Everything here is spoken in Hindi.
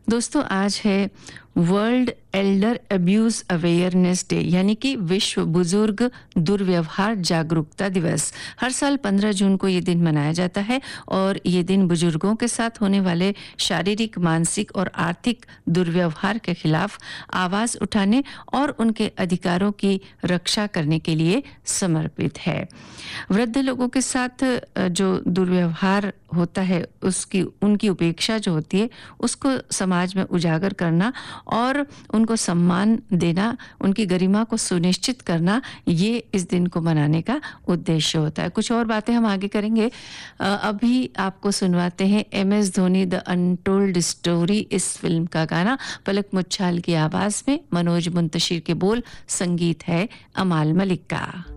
दोस्तों आज है world Elder abuse awareness day यानी कि विश्व बुजुर्ग दुर्व्यवहार जागरूकता दिवस। हर साल 15 जून को ये दिन मनाया जाता है और ये दिन बुजुर्गों के साथ होने वाले शारीरिक, मानसिक और आर्थिक दुर्व्यवहार के खिलाफ आवाज उठाने और उनके अधिकारों की रक्षा करने के लिए समर्पित है। वृद्ध लोगों के साथ जो दुर्व्यवहार होता है उसकी उनकी उपेक्षा जो होती है उसको समाज में उजागर करना और उनको सम्मान देना, उनकी गरिमा को सुनिश्चित करना, ये इस दिन को मनाने का उद्देश्य होता है। कुछ और बातें हम आगे करेंगे। अभी आपको सुनवाते हैं MS Dhoni the untold story इस फिल्म का गाना पलक मुच्छाल की आवाज में, मनोज मुंतशिर के बोल, संगीत है अमाल मलिक का।